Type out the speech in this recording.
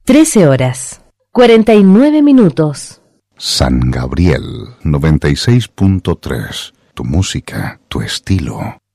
13 horas, 49 minutos. San Gabriel 96.3. Tu música, tu estilo.